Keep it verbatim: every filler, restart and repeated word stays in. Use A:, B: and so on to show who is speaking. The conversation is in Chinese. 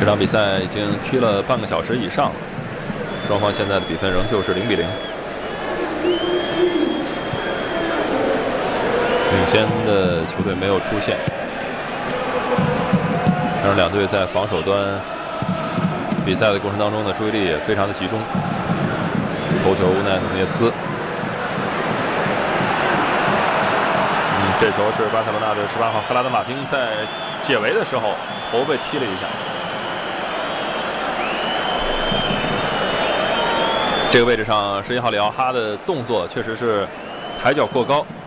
A: 这场比赛已经踢了半个小时以上了，双方现在的比分仍旧是零比零。领先的球队没有出现，但是两队在防守端比赛的过程当中呢，注意力也非常的集中。头球乌奈努涅斯，嗯，这球是巴塞罗那的十八号赫拉德马丁在解围的时候头被踢了一下。这个位置上，十一号里奥哈的动作确实是抬脚过高，